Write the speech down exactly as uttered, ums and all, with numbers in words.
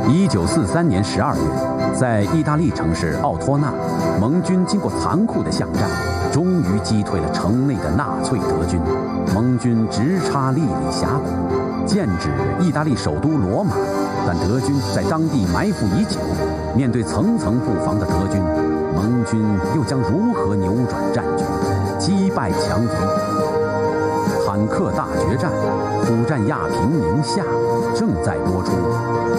一九四三年十二月，在意大利城市奥托纳，盟军经过残酷的巷战，终于击退了城内的纳粹德军。盟军直插利里峡谷，剑指意大利首都罗马，但德军在当地埋伏已久。面对层层布防的德军，盟军又将如何扭转战局，击败强敌？坦克大决战，苦战亚平宁夏正在播出。